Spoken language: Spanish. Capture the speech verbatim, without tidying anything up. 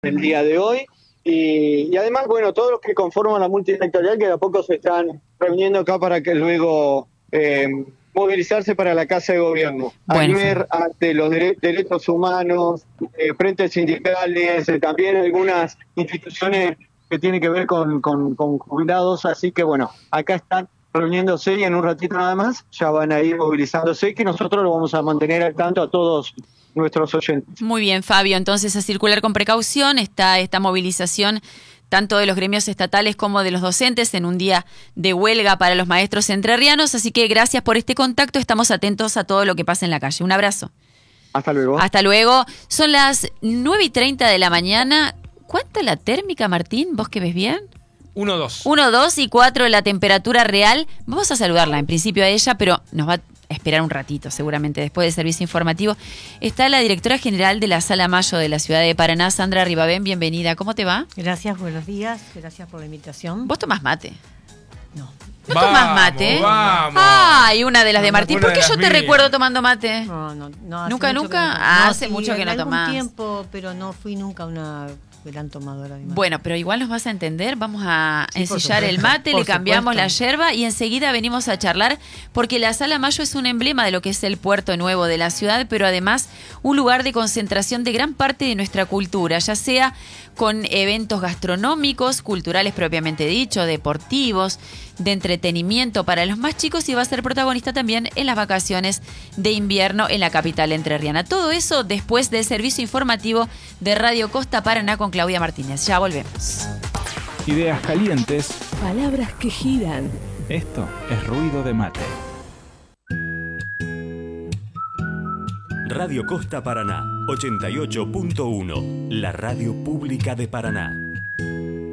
el día de hoy. Y, y además, bueno, todos los que conforman la multisectorial que de a poco se están reuniendo acá para que luego eh, movilizarse para la Casa de Gobierno. Bueno, Ayer, ante los dere- derechos humanos, eh, frentes sindicales, eh, también algunas instituciones que tienen que ver con, con, con jubilados. Así que, bueno, acá están reuniéndose y en un ratito nada más ya van a ir movilizándose, que nosotros lo vamos a mantener al tanto a todos nuestros oyentes. muy bien, Fabio. Entonces, a circular con precaución. Está esta movilización tanto de los gremios estatales como de los docentes en un día de huelga para los maestros entrerrianos. Así que gracias por este contacto. Estamos atentos a todo lo que pasa en la calle. Un abrazo. Hasta luego. Hasta luego. Son las nueve y treinta de la mañana. ¿Cuánta la térmica, Martín? ¿Vos que ves bien? uno, dos. uno, dos y cuatro la temperatura real. Vamos a saludarla en principio a ella, pero nos va a esperar un ratito seguramente después del servicio informativo. Está la directora general de la Sala Mayo de la ciudad de Paraná, Sandra Ribabén. Bienvenida. ¿Cómo te va? Gracias, buenos días. Gracias por la invitación. ¿Vos tomás mate? No. ¿No Vamos, tomás mate? vamos. Ay, una de las de No, Martín. una ¿Por qué de yo las te mías. recuerdo tomando mate? No, no, no. hace ¿Nunca, mucho nunca? que no tomo. Ah, No, hace sí, mucho que en no algún tomás. tiempo, pero no fui nunca una gran tomadora de mate. Bueno, pero igual nos vas a entender. Vamos a Sí, por ensillar el supuesto, mate, le por cambiamos supuesto. la yerba y enseguida venimos a charlar porque la Sala Mayo es un emblema de lo que es el puerto nuevo de la ciudad, pero además un lugar de concentración de gran parte de nuestra cultura, ya sea con eventos gastronómicos, culturales propiamente dicho, deportivos, de entretenimiento para los más chicos y va a ser protagonista también en las vacaciones de invierno en la capital entrerriana. Todo eso después del servicio informativo de Radio Costa Paraná con Claudia Martínez. Ya volvemos. Ideas calientes. Palabras que giran. Esto es ruido de mate. Radio Costa Paraná, ochenta y ocho punto uno, la radio pública de Paraná.